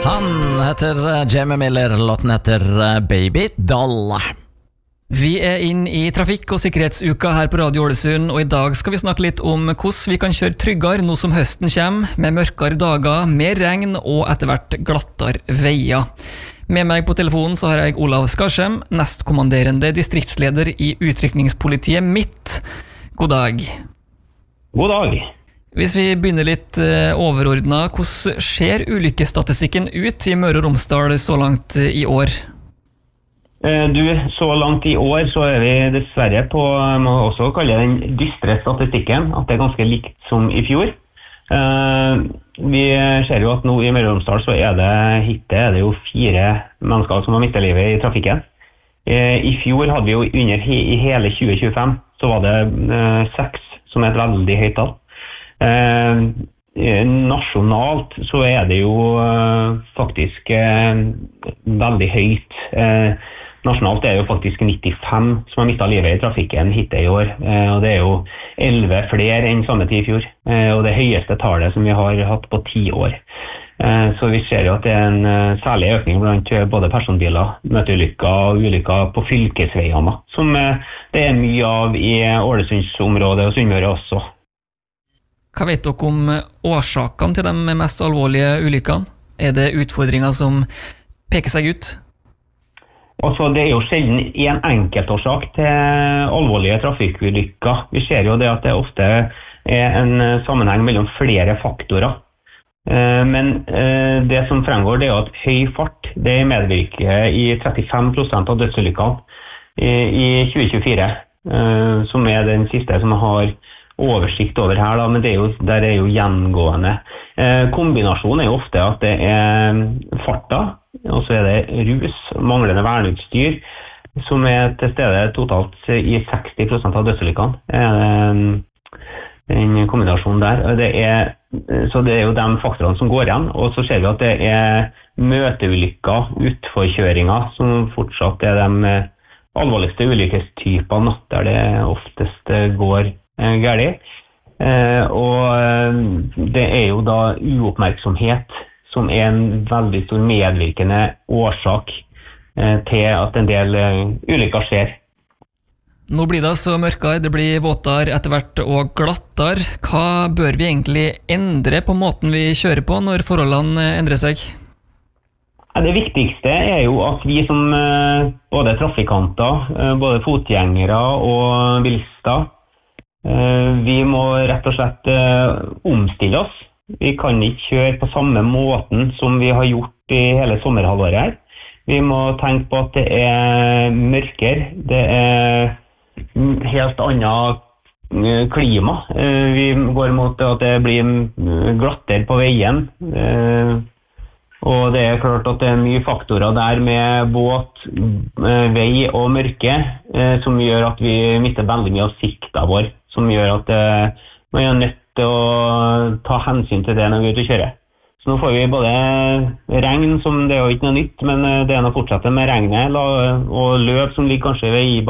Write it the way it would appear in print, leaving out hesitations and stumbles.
Han heter Jamie Miller, låten heter Baby Doll. Vi inn i trafikk- og sikkerhetsuka her på Radio Ålesund, og i dag skal vi snakke litt om hvordan vi kan kjøre tryggere nå som høsten kommer, med mørkere dager, mer regn og etter hvert glattere veier. Med meg på telefonen så har jeg Olav Skarsheim, nestkommanderende distriktsleder i utrykningspolitiet mitt. God dag. God dag. Hvis vi begynner litt overordnet, hvordan ser ulykkesstatistikken ut i Møre og Romsdal så langt i år? Så langt i år så vi dessverre på, man også kalle den dystre statistikken, at det ganske likt som i fjor. Vi ser jo at nå i Møre og Romsdal så er det jo 4 mennesker som har mistet livet i trafikken. I fjor hadde vi jo i hele 2025 så var det 6 som et veldig høyt tall. Nasjonalt så det jo faktisk veldig høyt. Nasjonalt det jo faktisk 95 som har mistet livet i trafikken hittil i år, og det jo 11 flere enn samme tid i fjor, og det høyeste tallet som vi har hatt på 10 år. Så vi ser jo at det en særlig økning blant både personbiler, møteulykker og ulykker på fylkesveiene, som det mye av i Ålesundsområdet og Sunnmøre også. Hva vet dere om årsakene til de mest alvorlige ulykkene? Det utfordringer som peker seg ut? Altså, det jo sjelden en enkeltårsak til alvorlige trafikkulykker. Vi ser jo det at det ofte en sammenheng mellom flere faktorer. Men det som fremgår det at høy fart det medvirker i 35% av dødsulykkene i 2024, som den siste som har oversikt over her, da, men der jo gjengående. Kombinasjonen jo ofte at det farta, og så det rus, manglende verneutstyr, som til stede totalt i 60% av dødsulykkene. Den kombinasjonen der. Så det jo de faktorene som går igjen, og så ser vi at det møteulykker, utforkjøringer, som fortsatt de alvorligste ulykkestypene, der det oftest går galt. Og det jo da uoppmerksomhet som en veldig stor medvirkende årsak til at en del ulykker skjer. Nå blir det altså mørkere, det blir våtere etter hvert og glattere. Hva bør vi egentlig endre på måten vi kjører på når forholdene endrer seg? Det viktigste jo at vi som både trafikanter, både fotgjengere og bilister, vi må rett og slett omstille oss. Vi kan ikke kjøre på samme måten som vi har gjort i hele sommerhalvåret her. Vi må tenke på at det mørkere, det helt annet klima. Vi går mot at det blir glattere på veien. Og det klart at det mye faktorer der med båt, vei og mørke som gjør at vi mister veldig mye av sikta vår, som gjør at man nødt til å ta hensyn til det når vi ute og kjører. Så nå får vi både regn, som det jo ikke noe nytt, men det noe fortsatt med regnet, og løp som ligger kanskje ved